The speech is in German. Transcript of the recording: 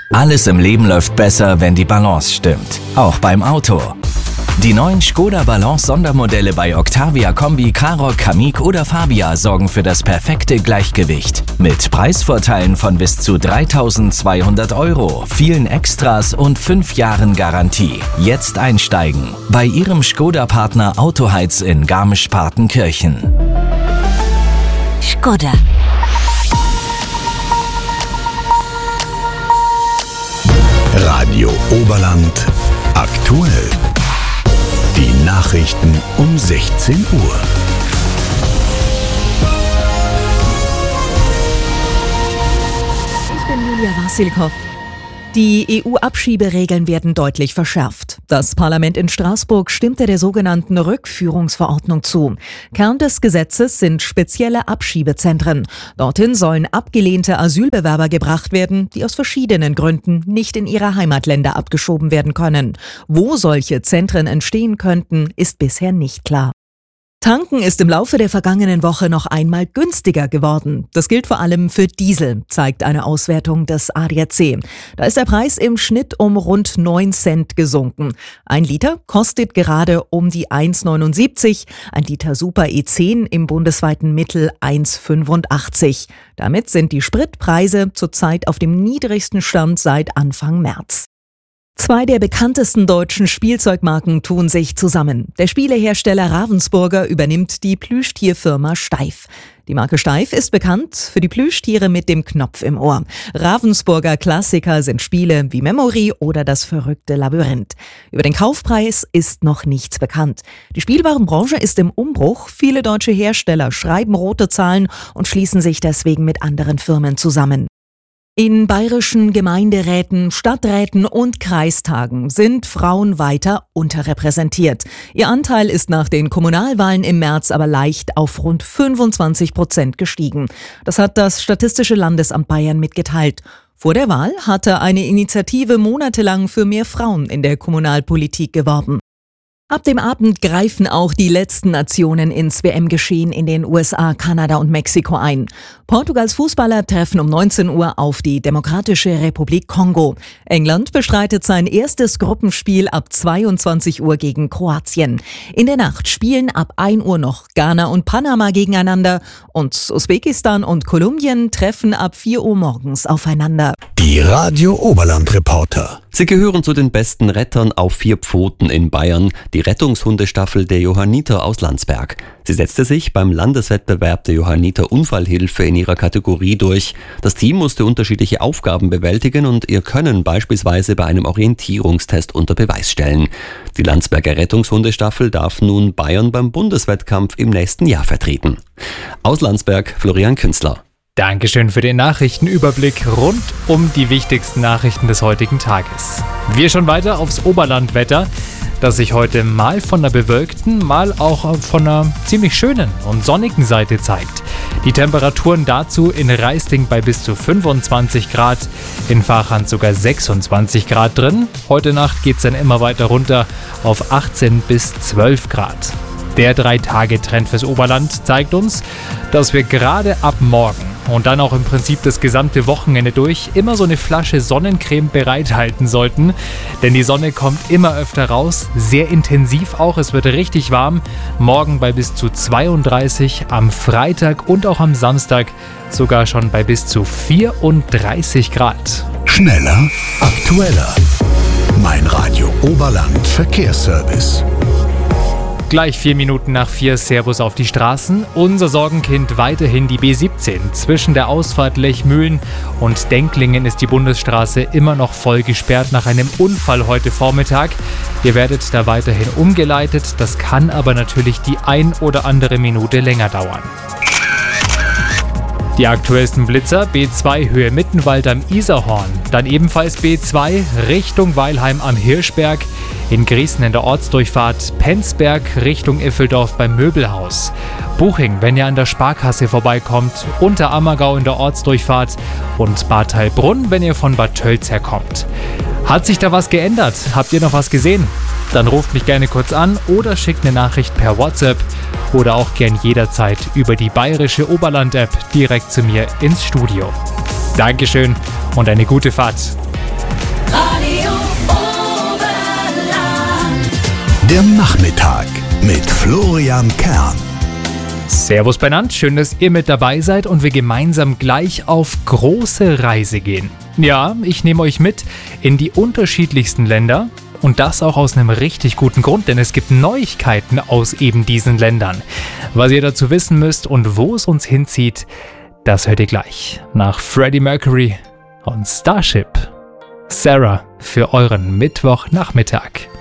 Alles im Leben läuft besser, wenn die Balance stimmt. Auch beim Auto. Die neuen Škoda Balance Sondermodelle bei Octavia Kombi, Karoq, Kamiq oder Fabia sorgen für das perfekte Gleichgewicht. Mit Preisvorteilen von bis zu 3.200 €, vielen Extras und 5 Jahren Garantie. Jetzt einsteigen. Bei Ihrem Škoda-Partner Autoheiz in Garmisch-Partenkirchen. Škoda. Radio Oberland aktuell. Die Nachrichten um 16 Uhr. Ich bin Julia Wasilkow. Die EU-Abschieberegeln werden deutlich verschärft. Das Parlament in Straßburg stimmte der sogenannten Rückführungsverordnung zu. Kern des Gesetzes sind spezielle Abschiebezentren. Dorthin sollen abgelehnte Asylbewerber gebracht werden, die aus verschiedenen Gründen nicht in ihre Heimatländer abgeschoben werden können. Wo solche Zentren entstehen könnten, ist bisher nicht klar. Tanken ist im Laufe der vergangenen Woche noch einmal günstiger geworden. Das gilt vor allem für Diesel, zeigt eine Auswertung des ADAC. Da ist der Preis im Schnitt um rund 9 Cent gesunken. 1 Liter kostet gerade um die 1,79, 1 Liter Super E10 im bundesweiten Mittel 1,85. Damit sind die Spritpreise zurzeit auf dem niedrigsten Stand seit Anfang März. 2 der bekanntesten deutschen Spielzeugmarken tun sich zusammen. Der Spielehersteller Ravensburger übernimmt die Plüschtierfirma Steiff. Die Marke Steiff ist bekannt für die Plüschtiere mit dem Knopf im Ohr. Ravensburger Klassiker sind Spiele wie Memory oder das verrückte Labyrinth. Über den Kaufpreis ist noch nichts bekannt. Die Spielwarenbranche ist im Umbruch. Viele deutsche Hersteller schreiben rote Zahlen und schließen sich deswegen mit anderen Firmen zusammen. In bayerischen Gemeinderäten, Stadträten und Kreistagen sind Frauen weiter unterrepräsentiert. Ihr Anteil ist nach den Kommunalwahlen im März aber leicht auf rund 25% gestiegen. Das hat das Statistische Landesamt Bayern mitgeteilt. Vor der Wahl hatte eine Initiative monatelang für mehr Frauen in der Kommunalpolitik geworben. Ab dem Abend greifen auch die letzten Nationen ins WM-Geschehen in den USA, Kanada und Mexiko ein. Portugals Fußballer treffen um 19 Uhr auf die Demokratische Republik Kongo. England bestreitet sein erstes Gruppenspiel ab 22 Uhr gegen Kroatien. In der Nacht spielen ab 1 Uhr noch Ghana und Panama gegeneinander und Usbekistan und Kolumbien treffen ab 4 Uhr morgens aufeinander. Die Radio Oberland Reporter. Sie gehören zu den besten Rettern auf 4 Pfoten in Bayern, die Rettungshundestaffel der Johanniter aus Landsberg. Sie setzte sich beim Landeswettbewerb der Johanniter Unfallhilfe in ihrer Kategorie durch. Das Team musste unterschiedliche Aufgaben bewältigen und ihr Können beispielsweise bei einem Orientierungstest unter Beweis stellen. Die Landsberger Rettungshundestaffel darf nun Bayern beim Bundeswettkampf im nächsten Jahr vertreten. Aus Landsberg, Florian Künstler. Dankeschön für den Nachrichtenüberblick rund um die wichtigsten Nachrichten des heutigen Tages. Wir schon weiter aufs Oberlandwetter, das sich heute mal von einer bewölkten, mal auch von einer ziemlich schönen und sonnigen Seite zeigt. Die Temperaturen dazu in Raisting bei bis zu 25 Grad, in Vachand sogar 26 Grad drin. Heute Nacht geht es dann immer weiter runter auf 18 bis 12 Grad. Der 3-Tage-Trend fürs Oberland zeigt uns, dass wir gerade ab morgen und dann auch im Prinzip das gesamte Wochenende durch immer so eine Flasche Sonnencreme bereithalten sollten. Denn die Sonne kommt immer öfter raus, sehr intensiv auch, es wird richtig warm. Morgen bei bis zu 32, am Freitag und auch am Samstag sogar schon bei bis zu 34 Grad. Schneller, aktueller. Mein Radio Oberland Verkehrsservice. Gleich 4 Minuten nach 4, Servus auf die Straßen. Unser Sorgenkind weiterhin die B17. Zwischen der Ausfahrt Lechmühlen und Denklingen ist die Bundesstraße immer noch voll gesperrt nach einem Unfall heute Vormittag. Ihr werdet da weiterhin umgeleitet. Das kann aber natürlich die ein oder andere Minute länger dauern. Die aktuellsten Blitzer: B2 Höhe Mittenwald am Isarhorn, dann ebenfalls B2 Richtung Weilheim am Hirschberg, in Griesen in der Ortsdurchfahrt, Penzberg Richtung Iffeldorf beim Möbelhaus, Buching, wenn ihr an der Sparkasse vorbeikommt, Unterammergau in der Ortsdurchfahrt und Bad Heilbrunn, wenn ihr von Bad Tölz herkommt. Hat sich da was geändert? Habt ihr noch was gesehen? Dann ruft mich gerne kurz an oder schickt eine Nachricht per WhatsApp oder auch gern jederzeit über die bayerische Oberland-App direkt zu mir ins Studio. Dankeschön und eine gute Fahrt. Der Nachmittag mit Florian Kern. Servus beieinander, schön, dass ihr mit dabei seid und wir gemeinsam gleich auf große Reise gehen. Ja, ich nehme euch mit in die unterschiedlichsten Länder und das auch aus einem richtig guten Grund, denn es gibt Neuigkeiten aus eben diesen Ländern. Was ihr dazu wissen müsst und wo es uns hinzieht, das hört ihr gleich nach Freddie Mercury und Starship. Sarah für euren Mittwochnachmittag.